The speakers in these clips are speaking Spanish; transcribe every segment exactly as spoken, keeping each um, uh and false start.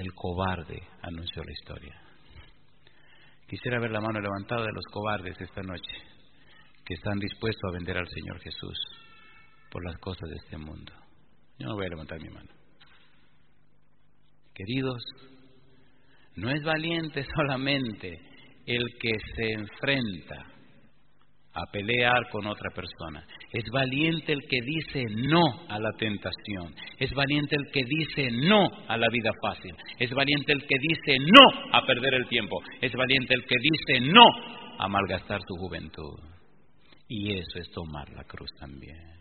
El cobarde anunció la historia. Quisiera ver la mano levantada de los cobardes esta noche, que están dispuestos a vender al Señor Jesús por las cosas de este mundo. Yo no voy a levantar mi mano. Queridos, no es valiente solamente el que se enfrenta a pelear con otra persona. Es valiente el que dice no a la tentación. Es valiente el que dice no a la vida fácil. Es valiente el que dice no a perder el tiempo. Es valiente el que dice no a malgastar su juventud. Y eso es tomar la cruz también.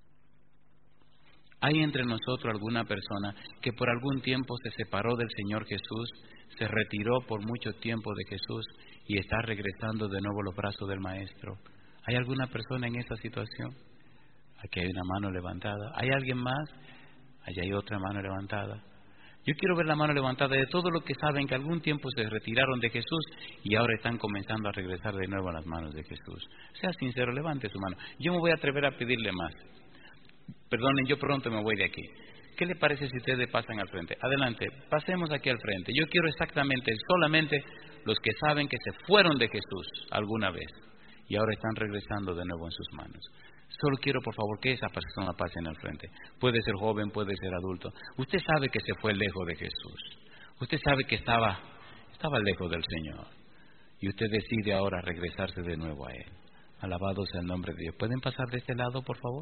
¿Hay entre nosotros alguna persona que por algún tiempo se separó del Señor Jesús, se retiró por mucho tiempo de Jesús y está regresando de nuevo a los brazos del Maestro? ¿Hay alguna persona en esa situación? Aquí hay una mano levantada. ¿Hay alguien más? Allá hay otra mano levantada. Yo quiero ver la mano levantada de todos los que saben que algún tiempo se retiraron de Jesús y ahora están comenzando a regresar de nuevo a las manos de Jesús. Sea sincero, levante su mano. Yo me voy a atrever a pedirle más. Perdonen, yo pronto me voy de aquí. ¿Qué le parece si ustedes pasan al frente? Adelante, pasemos aquí al frente. Yo quiero exactamente, solamente los que saben que se fueron de Jesús alguna vez y ahora están regresando de nuevo en sus manos. Solo quiero, por favor, que esa persona pase en el frente. Puede ser joven, puede ser adulto. Usted sabe que se fue lejos de Jesús. Usted sabe que estaba, estaba lejos del Señor. Y usted decide ahora regresarse de nuevo a Él. Alabado sea el nombre de Dios. ¿Pueden pasar de este lado, por favor?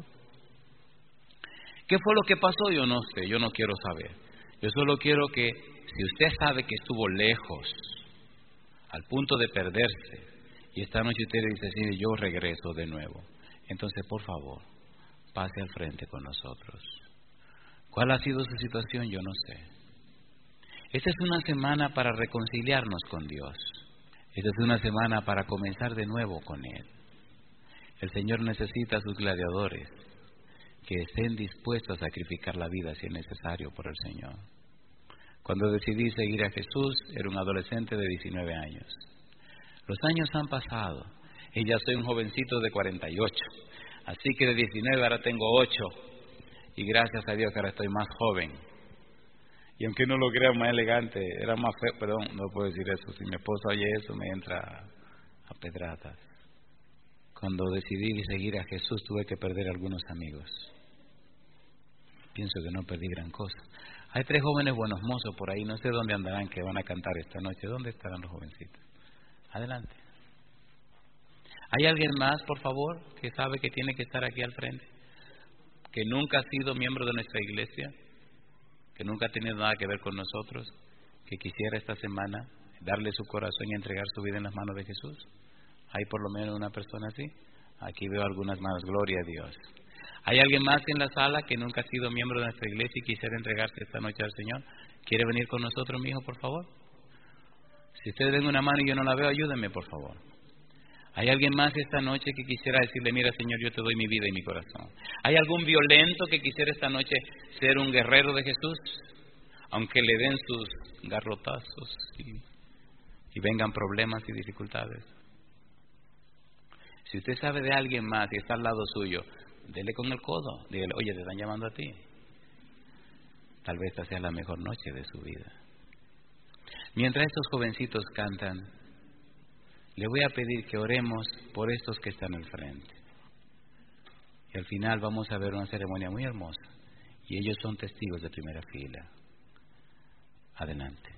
¿Qué fue lo que pasó? Yo no sé, yo no quiero saber. Yo solo quiero que, si usted sabe que estuvo lejos, al punto de perderse, y esta noche usted dice, sí, yo regreso de nuevo, entonces, por favor, pase al frente con nosotros. ¿Cuál ha sido su situación? Yo no sé. Esta es una semana para reconciliarnos con Dios. Esta es una semana para comenzar de nuevo con Él. El Señor necesita a sus gladiadores que estén dispuestos a sacrificar la vida si es necesario por el Señor. Cuando decidí seguir a Jesús, era un adolescente de diecinueve años. Los años han pasado y ya soy un jovencito de cuarenta y ocho. Así que de diecinueve ahora tengo ocho. Y gracias a Dios que ahora estoy más joven. Y aunque no lo crea más elegante, era más feo, perdón, no puedo decir eso. Si mi esposa oye eso, me entra a pedradas. Cuando decidí seguir a Jesús, tuve que perder algunos amigos. Pienso que no perdí gran cosa. Hay tres jóvenes buenos mozos por ahí, no sé dónde andarán, que van a cantar esta noche. ¿Dónde estarán los jovencitos? Adelante. ¿Hay alguien más, por favor, que sabe que tiene que estar aquí al frente? Que nunca ha sido miembro de nuestra iglesia, que nunca ha tenido nada que ver con nosotros, que quisiera esta semana darle su corazón y entregar su vida en las manos de Jesús. ¿Hay por lo menos una persona así? Aquí veo algunas manos, gloria a Dios. ¿Hay alguien más en la sala que nunca ha sido miembro de nuestra iglesia y quisiera entregarse esta noche al Señor? ¿Quiere venir con nosotros, mi hijo, por favor? Si ustedes ven una mano y yo no la veo, ayúdenme, por favor. ¿Hay alguien más esta noche que quisiera decirle, mira, Señor, yo te doy mi vida y mi corazón? ¿Hay algún violento que quisiera esta noche ser un guerrero de Jesús? Aunque le den sus garrotazos y, y vengan problemas y dificultades. Si usted sabe de alguien más y está al lado suyo, dele con el codo, dígale, oye, te están llamando a ti. Tal vez esta sea la mejor noche de su vida. Mientras estos jovencitos cantan, le voy a pedir que oremos por estos que están al frente. Y al final vamos a ver una ceremonia muy hermosa. Y ellos son testigos de primera fila. Adelante.